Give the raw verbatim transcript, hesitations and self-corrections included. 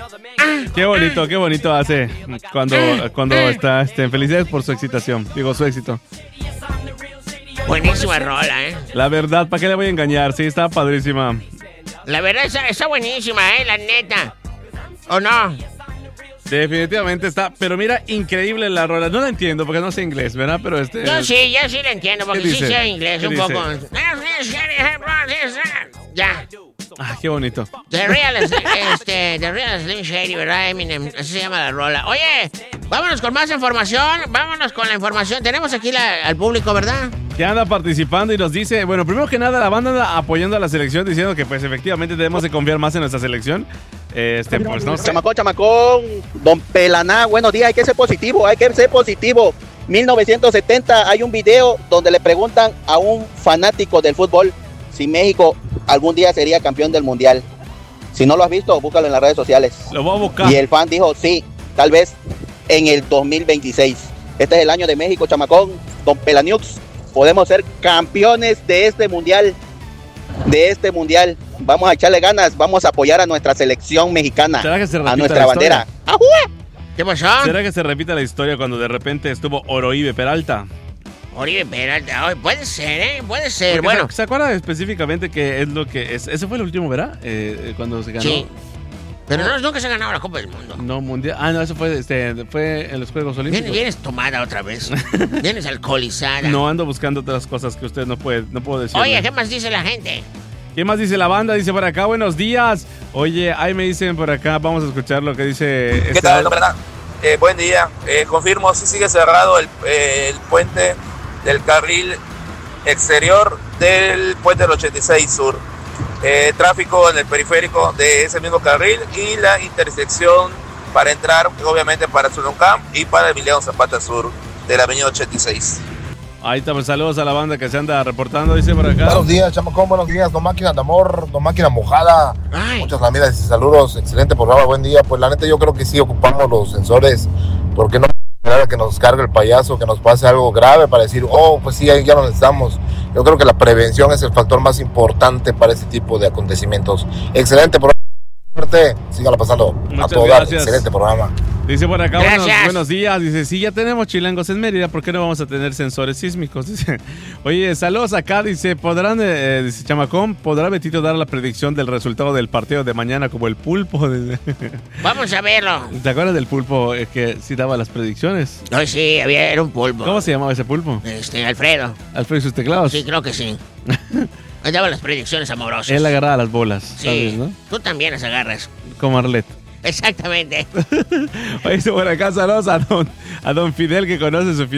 Qué bonito, qué bonito hace cuando, cuando está este, en felicidades por su excitación. Digo, su éxito. Buenísima rola, ¿eh? La verdad, ¿para qué le voy a engañar? Sí, está padrísima. La verdad, está, está buenísima, ¿eh? La neta. ¿O no? Definitivamente está, pero mira, increíble la rola. No la entiendo porque no sé inglés, ¿verdad? Pero este... Yo sí, yo sí la entiendo porque sí dice? sé inglés ¿Qué un dice? poco. Ya. Ah, qué bonito. The Real, este, The Real Slim Shady, ¿verdad, Eminem? Así se llama la rola. Oye, vámonos con más información. Vámonos con la información. Tenemos aquí la, al público, ¿verdad? Que anda participando y nos dice, bueno, primero que nada, la banda anda apoyando a la selección, diciendo que pues efectivamente debemos de confiar más en nuestra selección. Este, pues no sé. Chamacón, chamacón, don Pelaná, buenos días, hay que ser positivo, hay que ser positivo. mil novecientos setenta hay un video donde le preguntan a un fanático del fútbol si México algún día sería campeón del mundial. Si no lo has visto, búscalo en las redes sociales. Lo voy a buscar. Y el fan dijo, sí, tal vez en el dos mil veintiséis. Este es el año de México, chamacón, don Pelaniux. Podemos ser campeones de este mundial, de este mundial. Vamos a echarle ganas, vamos a apoyar a nuestra selección mexicana, ¿Será que se repita a nuestra la bandera. ¿Qué pasó? ¿Será que se repita la historia cuando de repente estuvo Oribe Peralta? Oribe Peralta, oh, puede ser, ¿eh? Puede ser, Porque bueno. ¿Se, ¿Se acuerda específicamente que es lo que es? Ese fue el último, ¿verdad? Eh, cuando se ganó. Sí. Pero no, nunca se ha ganado la Copa del Mundo. No, mundial. Ah, no, eso fue, este, fue en los Juegos Olímpicos. Vienes, vienes tomada otra vez. Vienes alcoholizada. No, ando buscando otras cosas que usted no puede, no puedo decir. Oye, ¿qué más dice la gente? ¿Qué más dice la banda? Dice por acá, buenos días. Oye, ahí me dicen por acá, vamos a escuchar lo que dice... ¿Qué esta... tal, verdad? Eh, buen día. Eh, confirmo, sí sigue cerrado el, eh, el puente del carril exterior del puente del ochenta y seis Sur. Eh, tráfico en el periférico de ese mismo carril y la intersección para entrar, obviamente, para Zuluncan y para Emiliano Zapata Sur de la avenida ochenta y seis. Ahí está, pues saludos a la banda que se anda reportando, dice por acá. Buenos días, chamacón, buenos días, no máquina de amor, no máquina mojada. Ay. Muchas lamidas y saludos, excelente programa, buen día. Pues la neta yo creo que sí ocupamos los sensores, porque no esperar a que nos cargue el payaso, que nos pase algo grave para decir, oh, pues sí, ya lo necesitamos. Yo creo que la prevención es el factor más importante para este tipo de acontecimientos. Excelente programa, suerte, síganlo pasando. Muchas a todo dar, gracias. excelente programa. Dice por acá, buenos, Gracias. buenos días. Dice, sí, ya tenemos chilangos en Mérida, ¿por qué no vamos a tener sensores sísmicos? Dice, oye, saludos acá. Dice, ¿podrán, eh, dice Chamacón, podrá Betito dar la predicción del resultado del partido de mañana como el pulpo? Dice. Vamos a verlo. ¿Te acuerdas del pulpo eh, que sí daba las predicciones? No, sí, había, era un pulpo. ¿Cómo se llamaba ese pulpo? Este, Alfredo. Alfredo y sus teclados. Sí, creo que sí. Él daba las predicciones amorosas. Él agarraba las bolas, Sí, ¿sabes, no? tú también las agarras. Como Arlet. Exactamente. Oye, por acá saludos a don, a don Fidel que conoce su